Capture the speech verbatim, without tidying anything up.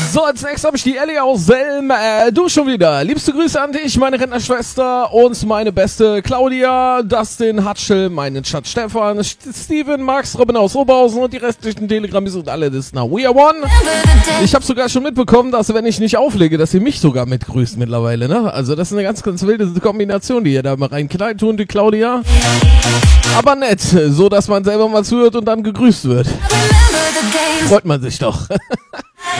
So, als nächstes habe ich die Ellie aus Selm. Äh, du schon wieder. Liebste Grüße an dich, meine Rentnerschwester und meine beste Claudia, Dustin, Hatschel, meinen Schatz Stefan, Steven, Max, Robin aus Oberhausen und die restlichen Telegram und alle das Now We Are One. Ich habe sogar schon mitbekommen, dass wenn ich nicht auflege, dass ihr mich sogar mitgrüßt mittlerweile, ne? Also das ist eine ganz, ganz wilde Kombination, die ihr da mal reinknallt tun, die Claudia. Aber nett, so dass man selber mal zuhört und dann gegrüßt wird. Freut man sich doch.